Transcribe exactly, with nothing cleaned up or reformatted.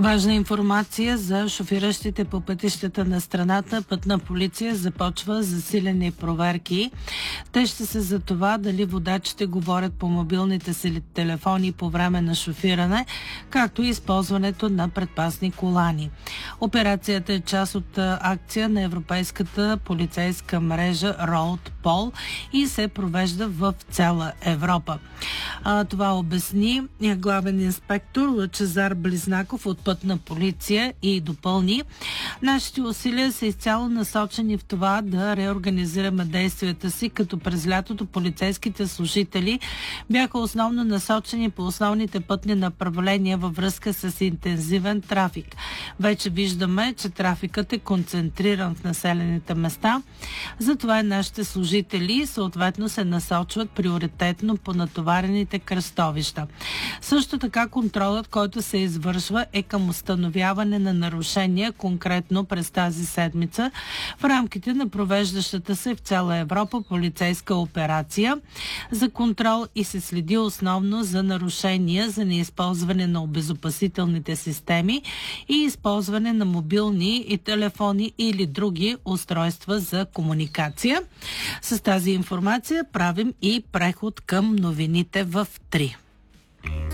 Важна информация за шофиращите по пътищата на страната. Пътна полиция започва засилени проверки. Те ще са за това дали водачите говорят по мобилните си телефони по време на шофиране, както и използването на предпазни колани. Операцията е част от акция на Европейската полицейска мрежа RoadPol и се провежда в цяла Европа. А, това обясни главен инспектор Лъчезар Близнаков от Пътна полиция и допълни: нашите усилия са изцяло насочени в това да реорганизираме действията си, като през лятото полицейските служители бяха основно насочени по основните пътни направления във връзка с интензивен трафик. Вече виждаме, че трафикът е концентриран в населените места, затова нашите служители съответно се насочват приоритетно по натоварените кръстовища. Също така контролът, който се извършва, е към установяване на нарушения, конкретно през тази седмица в рамките на провеждащата се в цяла Европа полицейска операция за контрол и се следи основно за нарушения за неизползване на обезопасителните системи и използване на мобилни и телефони или други устройства за комуникация. С тази информация правим и преход към новините в три.